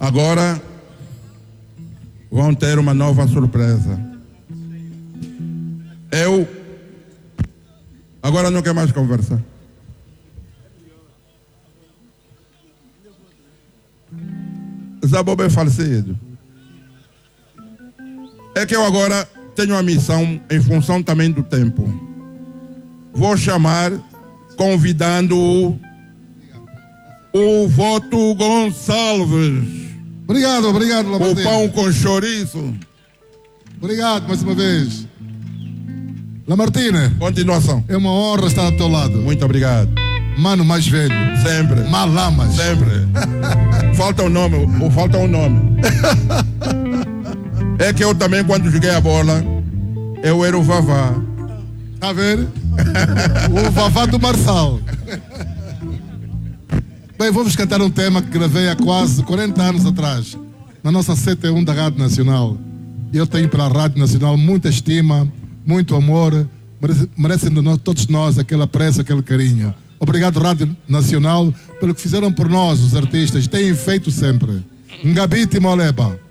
Agora vão ter uma nova surpresa. Agora não quero mais conversar. Zabob é falecido. É que eu agora tenho uma missão em função também do tempo. Vou chamar, convidando o Voto Gonçalves. Obrigado, Lamartine. O pão com chouriço. Obrigado mais uma vez. Lamartine. Continuação. É uma honra estar ao teu lado. Muito obrigado. Mano mais velho. Sempre. Malamas. Sempre. Falta um nome. É que eu também, quando joguei a bola, eu era o Vavá. Tá vendo? O Vavá do Marçal. Bem, vamos cantar um tema que gravei há quase 40 anos atrás, na nossa 71 da Rádio Nacional. E eu tenho para a Rádio Nacional muita estima, muito amor, merecem de todos nós aquele apreço, aquele carinho. Obrigado, Rádio Nacional, pelo que fizeram por nós, os artistas, têm feito sempre. Ngabiti Moleba.